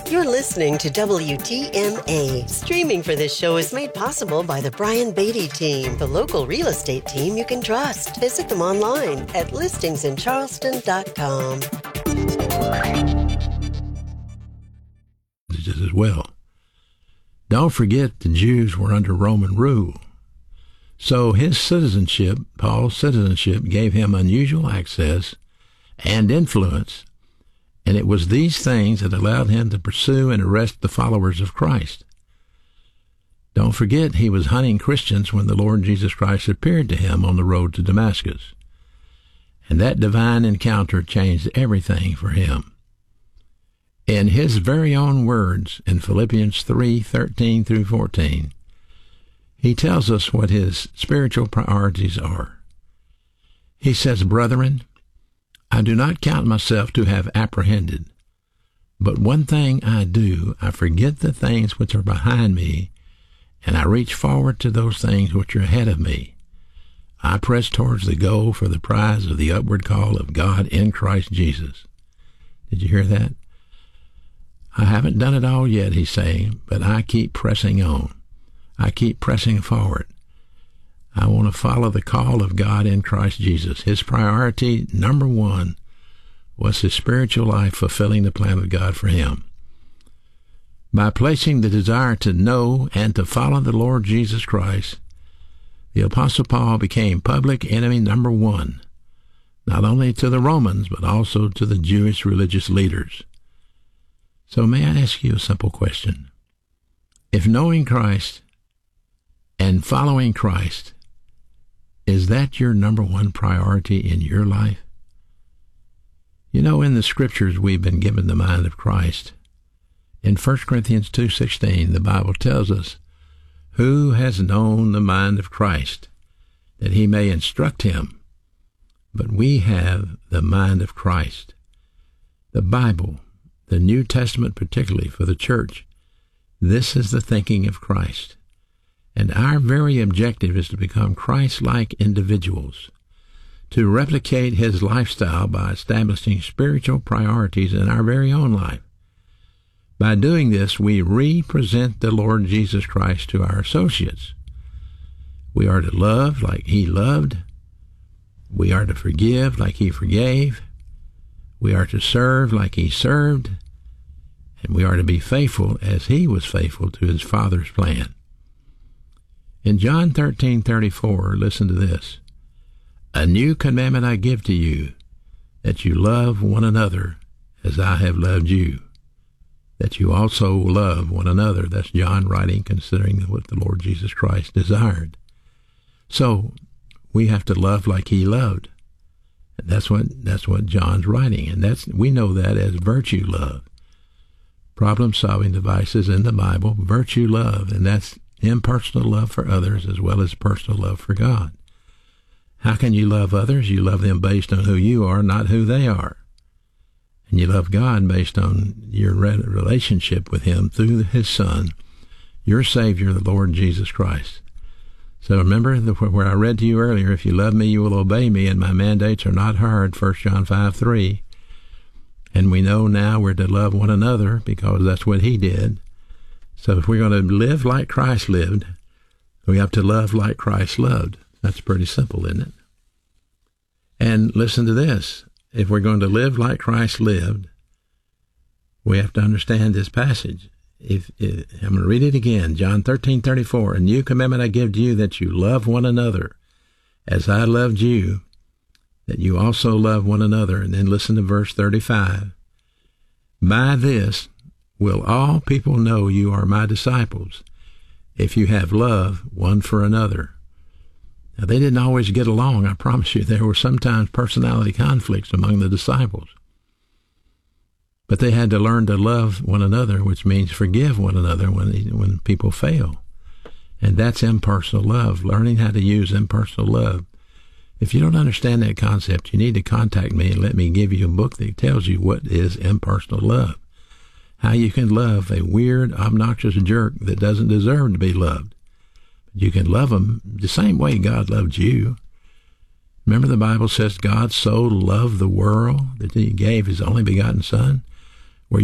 You're listening to WTMA. Streaming for this show is made possible by the Brian Beatty team, the local real estate team you can trust. Visit them online at listingsincharleston.com. As well. Don't forget the Jews were under Roman rule. So his citizenship, Paul's citizenship, gave him unusual access and influence, and it was these things that allowed him to pursue and arrest the followers of Christ. Don't forget he was hunting Christians when the Lord Jesus Christ appeared to him on the road to Damascus, and that divine encounter changed everything for him. In his very own words in Philippians 3:13 through 14, he tells us what his spiritual priorities are. He says, "Brethren, I do not count myself to have apprehended, but one thing I do, I forget the things which are behind me, and I reach forward to those things which are ahead of me. I press towards the goal for the prize of the upward call of God in Christ Jesus." Did you hear that? I haven't done it all yet, he's saying, but I keep pressing on. I keep pressing forward. I want to follow the call of God in Christ Jesus. His priority, number one, was his spiritual life fulfilling the plan of God for him. By placing the desire to know and to follow the Lord Jesus Christ, the Apostle Paul became public enemy number one, not only to the Romans, but also to the Jewish religious leaders. So may I ask you a simple question? If knowing Christ and following Christ, is that your number one priority in your life? You know, in the Scriptures we've been given the mind of Christ. In 1 Corinthians 2:16, the Bible tells us, "Who has known the mind of Christ, that he may instruct him? But we have the mind of Christ." The Bible, the New Testament particularly for the church, this is the thinking of Christ. And our very objective is to become Christ-like individuals, to replicate his lifestyle by establishing spiritual priorities in our very own life. By doing this, we represent the Lord Jesus Christ to our associates. We are to love like he loved. We are to forgive like he forgave. We are to serve like he served. And we are to be faithful as he was faithful to his Father's plan. In John 13:34, listen to this. "A new commandment I give to you, that you love one another as I have loved you, that you also love one another." That's John writing, considering what the Lord Jesus Christ desired. So we have to love like he loved. And that's what John's writing, and we know that as virtue love. Problem-solving devices in the Bible, virtue love, and that's impersonal love for others as well as personal love for God. How can you love others? You love them based on who you are, not who they are. And you love God based on your relationship with him through his Son, your Savior, the Lord Jesus Christ. So remember where I read to you earlier, "If you love me, you will obey me, and my mandates are not hard," 1 John 5:3. And we know now we're to love one another because that's what he did. So if we're going to live like Christ lived, we have to love like Christ loved. That's pretty simple, isn't it? And listen to this. If we're going to live like Christ lived, we have to understand this passage. I'm going to read it again. John 13:34, "A new commandment I give to you, that you love one another as I loved you, that you also love one another." And then listen to verse 35. "By this will all people know you are my disciples, if you have love one for another." Now, they didn't always get along, I promise you. There were sometimes personality conflicts among the disciples. But they had to learn to love one another, which means forgive one another when people fail. And that's impersonal love, learning how to use impersonal love. If you don't understand that concept, you need to contact me and let me give you a book that tells you what is impersonal love. How you can love a weird, obnoxious jerk that doesn't deserve to be loved. But you can love him the same way God loved you. Remember the Bible says God so loved the world that he gave his only begotten Son?